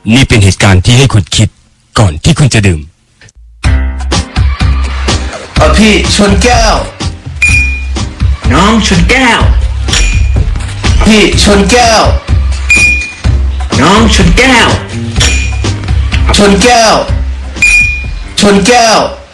นี่เป็นเหตุการณ์ที่ให้คุณคิดก่อนที่คุณจะดื่มพี่ชนแก้วน้องชนแก้วพี่ชนแก้วน้องชนแก้วชนแก้วชนแก้ว